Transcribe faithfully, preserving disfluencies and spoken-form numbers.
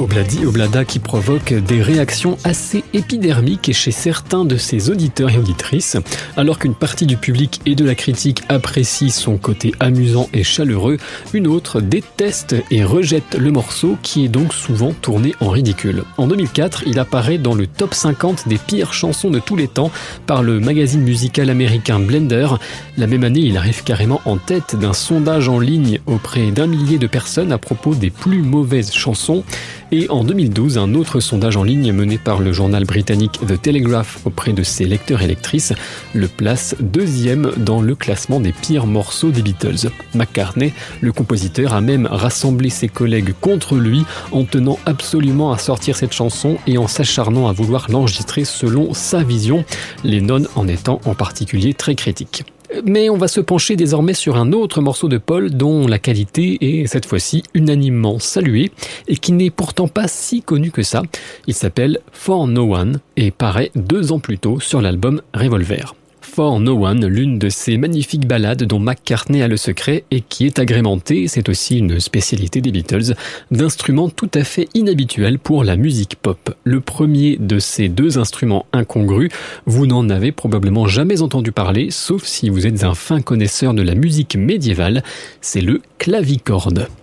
Obladi Oblada qui provoque des réactions assez épidermiques chez certains de ses auditeurs et auditrices. Alors qu'une partie du public et de la critique apprécie son côté amusant et chaleureux, une autre déteste et rejette le morceau qui est donc souvent tourné en ridicule. En deux mille quatre, il apparaît dans le top cinquante des pires chansons de tous les temps par le magazine musical américain Blender. La même année, il arrive carrément en tête d'un sondage en ligne auprès d'un millier de personnes à propos des plus mauvaises chansons. Et en deux mille douze, un autre sondage en ligne mené par le journal britannique The Telegraph auprès de ses lecteurs et lectrices le place deuxième dans le classement des pires morceaux des Beatles. McCartney, le compositeur, a même rassemblé ses collègues contre lui en tenant absolument à sortir cette chanson et en s'acharnant à vouloir l'enregistrer selon sa vision, Lennon en étant en particulier très critique. Mais on va se pencher désormais sur un autre morceau de Paul dont la qualité est cette fois-ci unanimement saluée et qui n'est pourtant pas si connu que ça. Il s'appelle For No One et paraît deux ans plus tôt sur l'album Revolver. For No One, l'une de ces magnifiques ballades dont McCartney a le secret et qui est agrémentée, c'est aussi une spécialité des Beatles, d'instruments tout à fait inhabituels pour la musique pop. Le premier de ces deux instruments incongrus, vous n'en avez probablement jamais entendu parler, sauf si vous êtes un fin connaisseur de la musique médiévale, c'est le clavicorde.